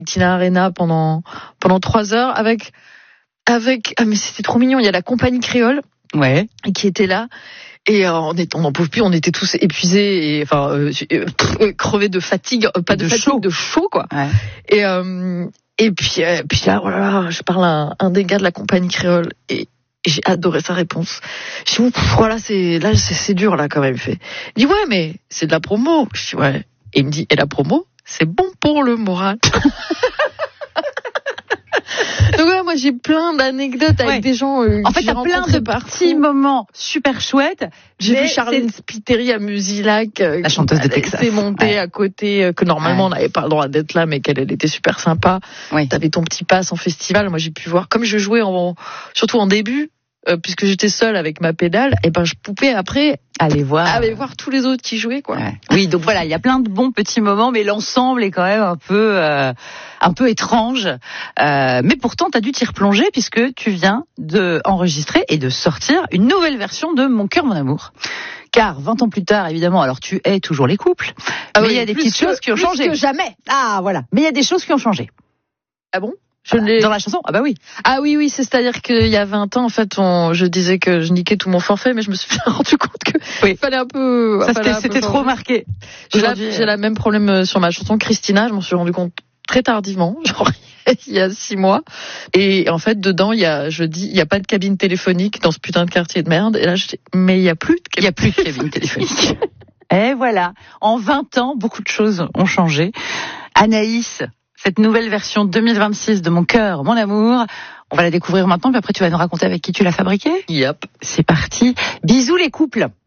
Tina Arena pendant 3 heures avec ah mais c'était trop mignon. Il y a la compagnie créole qui était là. Et on n'en pouvait plus, on était tous épuisés et crevés de fatigue, pas de fatigue, de chaud quoi. Ouais. Et puis là, voilà, je parle à un des gars de la compagnie créole et j'ai adoré sa réponse. Je dis voilà, c'est dur là quand même. Il dit ouais, mais c'est de la promo. Je dis ouais. Et il me dit et la promo, c'est bon pour le moral. Donc ouais, moi j'ai plein d'anecdotes avec des gens. En fait, t'as plein de petits moments super chouettes. J'ai vu Charlene Spiteri à Musilac, la chanteuse de Texas. S'est montée à côté, que normalement on n'avait pas le droit d'être là, mais qu'elle était super sympa. T'avais ton petit pass en festival. Moi j'ai pu voir, comme je jouais surtout en début. Puisque j'étais seule avec ma pédale, et je pouvais après aller voir tous les autres qui jouaient quoi. Ouais. Oui, donc voilà, il y a plein de bons petits moments, mais l'ensemble est quand même un peu étrange. Mais pourtant, t'as dû t'y replonger puisque tu viens de enregistrer et de sortir une nouvelle version de Mon cœur, mon amour. Car 20 ans plus tard, évidemment, alors tu es toujours les couples, mais il y a des petites choses qui ont changé. Plus que jamais. Ah voilà, mais il y a des choses qui ont changé. Ah bon? Dans la chanson? Ah bah oui. Ah oui, c'est-à-dire qu'il y a 20 ans, en fait, je disais que je niquais tout mon forfait, mais je me suis rendu compte que fallait un peu... C'était trop marqué. J'ai la même problème sur ma chanson Christina, je m'en suis rendu compte très tardivement, genre il y a 6 mois. Et en fait, dedans, il y a pas de cabine téléphonique dans ce putain de quartier de merde. Et là, je dis, mais il y a plus de cabine téléphonique. Et voilà. En 20 ans, beaucoup de choses ont changé. Anaïs, cette nouvelle version 2026 de Mon cœur, mon amour, on va la découvrir maintenant, puis après tu vas nous raconter avec qui tu l'as fabriquée. Yep. C'est parti. Bisous les couples.